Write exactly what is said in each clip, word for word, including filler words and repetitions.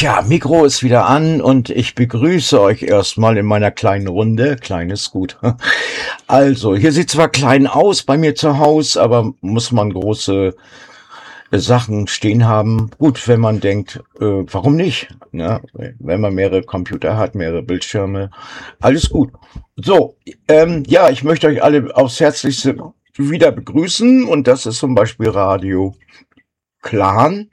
Tja, Mikro ist wieder an und ich begrüße euch erstmal in meiner kleinen Runde. Klein ist gut. Also, hier sieht zwar klein aus bei mir zu Hause, aber muss man große äh, Sachen stehen haben. Gut, wenn man denkt, äh, warum nicht? Ne? Wenn man mehrere Computer hat, mehrere Bildschirme, alles gut. So, ähm, ja, ich möchte euch alle aufs Herzlichste wieder begrüßen und das ist zum Beispiel Radio Clan,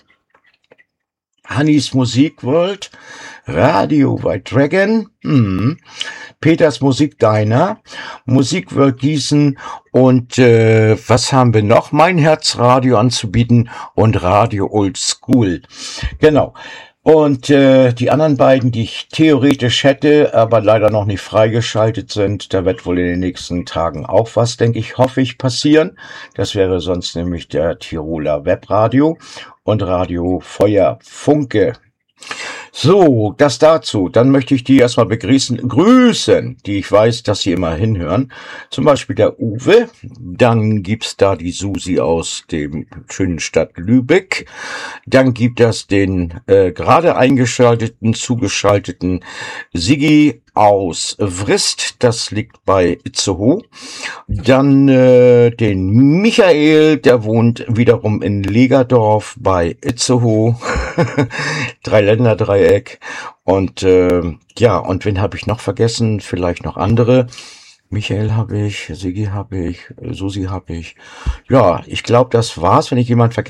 Hannis Musikworld, Radio White Dragon, hm, Peters Musik Diner, Musikworld Gießen und äh, was haben wir noch? Mein Herzradio anzubieten und Radio Old School. Genau. Und äh, die anderen beiden, die ich theoretisch hätte, aber leider noch nicht freigeschaltet sind, da wird wohl in den nächsten Tagen auch was, denke ich, hoffe ich, passieren. Das wäre sonst nämlich der Tiroler Webradio und Radio Feuer Funke. So, das dazu. Dann möchte ich die erstmal begrüßen, grüßen, die ich weiß, dass sie immer hinhören. Zum Beispiel der Uwe. Dann gibt's da die Susi aus dem schönen Stadt Lübeck. Dann gibt es den äh, gerade eingeschalteten, zugeschalteten Siggi aus Vrist. Das liegt bei Itzehoe. Dann äh, den Michael, der wohnt wiederum in Legerdorf bei Itzehoe. Dreiländeredreieck. Und äh, ja, und wen habe ich noch vergessen? Vielleicht noch andere. Michael habe ich, Siggi habe ich, Susi habe ich. Ja, ich glaube, das war's. Wenn ich jemand vergessen